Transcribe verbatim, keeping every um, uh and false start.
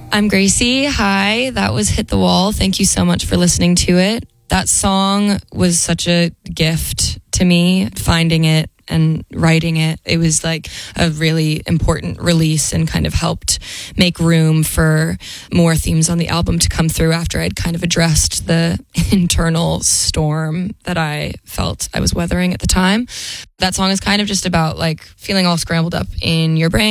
I'm Gracie. Hi, that was Hit the Wall. Thank you so much for listening to it. That song was such a gift to me, finding it and writing it. It was like a really important release and kind of helped make room for more themes on the album to come through after I'd kind of addressed the internal storm that I felt I was weathering at the time. That song is kind of just about like feeling all scrambled up in your brain